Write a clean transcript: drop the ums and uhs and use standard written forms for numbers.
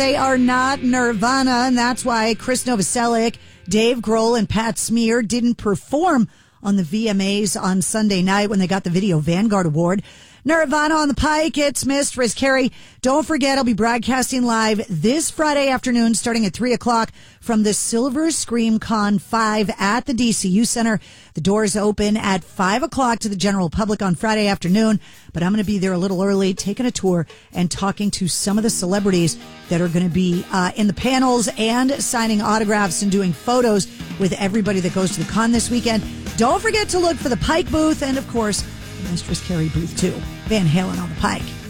they are not Nirvana, and that's why Chris Novoselic, Dave Grohl, and Pat Smear didn't perform on the VMAs on Sunday night when they got the Video Vanguard Award. Nirvana on the pike. It's Mist, Riz Carey. Don't forget, I'll be broadcasting live this Friday afternoon starting at 3 o'clock from the Silver Scream Con 5 at the DCU Center. The doors open at 5 o'clock to the general public on Friday afternoon, but I'm going to be there a little early, taking a tour and talking to some of the celebrities that are going to be in the panels and signing autographs and doing photos with everybody that goes to the con this weekend. Don't forget to look for the Pike booth and, of course, Mistress Carey booth, too. Van Halen on the Pike.